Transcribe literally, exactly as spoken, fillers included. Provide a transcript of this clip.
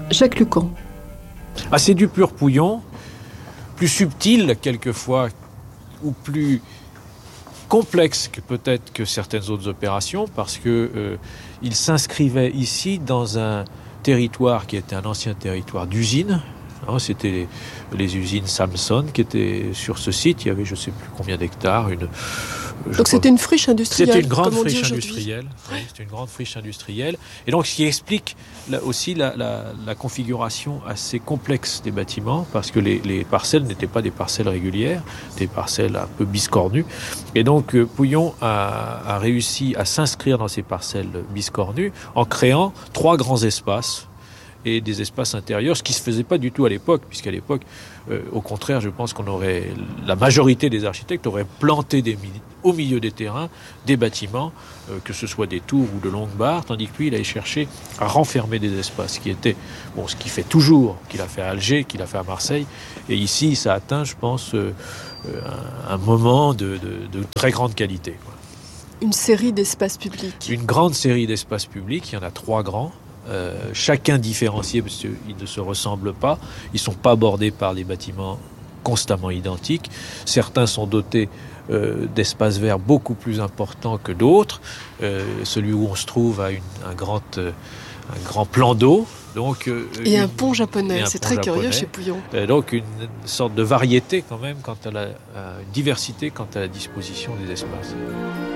Jacques Lucan. Ah, c'est du pur Pouillon, plus subtil quelquefois, ou plus complexe que peut-être que certaines autres opérations, parce que euh, il s'inscrivait ici dans un territoire qui était un ancien territoire d'usine. Hein, c'était les, les usines Samson qui étaient sur ce site. Il y avait je ne sais plus combien d'hectares. Une, donc c'était une friche industrielle. C'était une grande comme on friche dit industrielle. Oui, c'était une grande friche industrielle. Et donc ce qui explique là, aussi la, la, la configuration assez complexe des bâtiments, parce que les, les parcelles n'étaient pas des parcelles régulières, des parcelles un peu biscornues. Et donc Pouillon a, a réussi à s'inscrire dans ces parcelles biscornues en créant trois grands espaces et des espaces intérieurs, ce qui ne se faisait pas du tout à l'époque, puisqu'à l'époque, euh, au contraire, je pense qu'on aurait, la majorité des architectes auraient planté des, au milieu des terrains des bâtiments, euh, que ce soit des tours ou de longues barres, tandis que lui, il allait chercher à renfermer des espaces, qui étaient, bon, ce qu'il fait toujours, qu'il a fait à Alger, qu'il a fait à Marseille, et ici, ça atteint, je pense, euh, un, un moment de, de, de très grande qualité, quoi. Une série d'espaces publics. Une grande série d'espaces publics, il y en a trois grands. Euh, chacun différencié parce qu'ils ne se ressemblent pas, ils ne sont pas bordés par des bâtiments constamment identiques. Certains sont dotés euh, d'espaces verts beaucoup plus importants que d'autres. Euh, celui où on se trouve a une, un, grand, euh, un grand plan d'eau. Donc, euh, et une, un pont japonais, un c'est pont très japonais. Curieux chez Pouillon. Euh, donc une, une sorte de variété quand même, quant à la à une diversité quant à la disposition des espaces.